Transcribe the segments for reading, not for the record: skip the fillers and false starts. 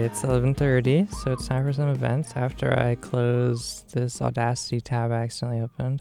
It's 11:30, so it's time for some events after I close this Audacity tab I accidentally opened.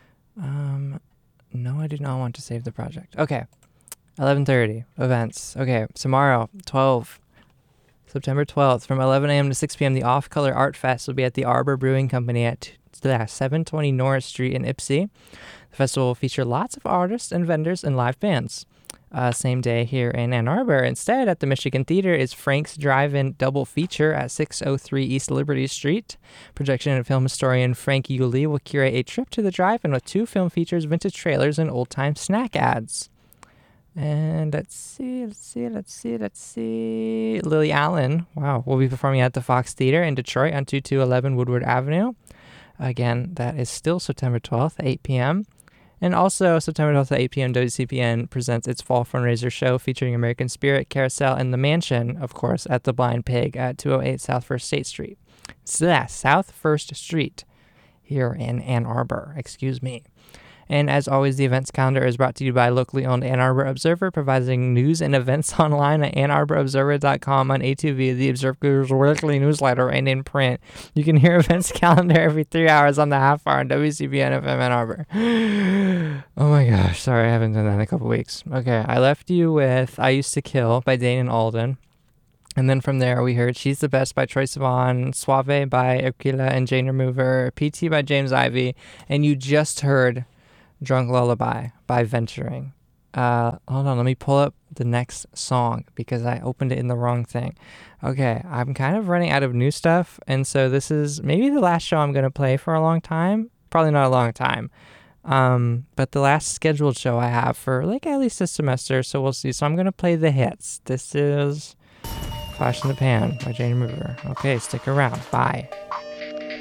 No, I do not want to save the project. Okay, 11:30, events. Okay, tomorrow, September 12th, from 11 a.m. to 6 p.m., the Off Color Art Fest will be at the Arbor Brewing Company at 720 Norris Street in Ypsi. The festival will feature lots of artists and vendors and live bands. Same day here in Ann Arbor. Instead, at the Michigan Theater is Frank's Drive-In Double Feature at 603 East Liberty Street. Projection and film historian Frank Yulee will curate a trip to the drive-in with 2 film features, vintage trailers, and old-time snack ads. And let's see. Lily Allen, wow, will be performing at the Fox Theater in Detroit on 2211 Woodward Avenue. Again, that is still September 12th, 8 p.m. And also, September 12th at 8 p.m., WCPN presents its fall fundraiser show featuring American Spirit, Carousel, and The Mansion, of course, at the Blind Pig at 208 South First State Street. South First Street here in Ann Arbor, excuse me. And as always, the events calendar is brought to you by locally owned Ann Arbor Observer, providing news and events online at AnnArborObserver.com, on A2V, the Observer's weekly newsletter, and in print. You can hear events calendar every 3 hours on the half hour on WCBN FM Ann Arbor. Oh my gosh, sorry, I haven't done that in a couple weeks. Okay, I left you with I Used to Kill by Dane and Alden. And then from there, we heard She's the Best by Troye Sivan, Suave by Aquila and Jane Remover, PT by James Ivy, and you just heard Drunk Lullaby by Venturing. Hold on, let me pull up the next song because I opened it in the wrong thing. Okay, I'm kind of running out of new stuff, and so this is maybe the last show I'm going to play for a long time. Probably not a long time. But the last scheduled show I have for like at least this semester, so we'll see. So I'm going to play the hits. This is Flash in the Pan by Jane Remover. Okay, stick around. Bye.